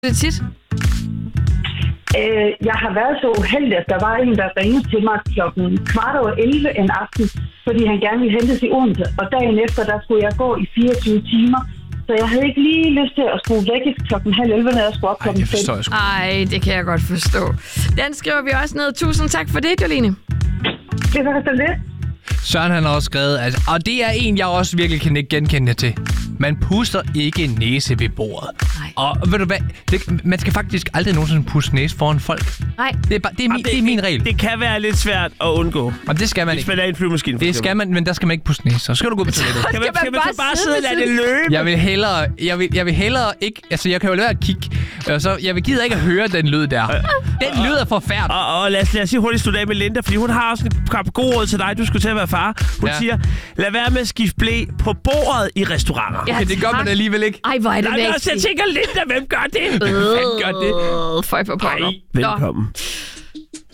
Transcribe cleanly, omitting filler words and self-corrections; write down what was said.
det tit? Jeg har været så uheldig, at der var en, der ringede til mig klokken 11:15 en aften, fordi han gerne ville hentes i Odense. Og dagen efter, der skulle jeg gå i 24 timer. Så jeg havde ikke lige lyst til at skulle væk klokken 10:30, når jeg skulle op klokken 5. Ej, det kan jeg godt forstå. Den skriver vi også ned. Tusind tak for det, Jolene. Det var sådan det. Søren han har også skrevet, altså, og det er en, jeg også virkelig kan genkende jer til. Man puster ikke næse ved bordet. Nej. Og ved du hvad, man skal faktisk aldrig nogensinde puste næse foran folk. Nej. Det er min regel. Det kan være lidt svært at undgå. Og det skal man ikke. Hvis man er i en flyvemaskine. Det skal man, men der skal man ikke puste næse. Så skal du gå på toilettet. Kan man så bare sidde og lade det løbe? Jeg vil hellere ikke... Altså, jeg kan jo lade være at kigge. Så jeg gider ikke at høre den lyd der. Den lyd er forfærdelig. Og lad os sige hurtigt slutte af med Linda, fordi hun har også en god råd til dig. Du skulle til at være far. Hun siger, lad være med at skifte ble på bordet i restauranter. Ja, okay, det gør man alligevel ikke. Ej, hvor er det jeg tænker, Linda, hvem gør det? Hvem gør det? Føj for pokker. Velkommen.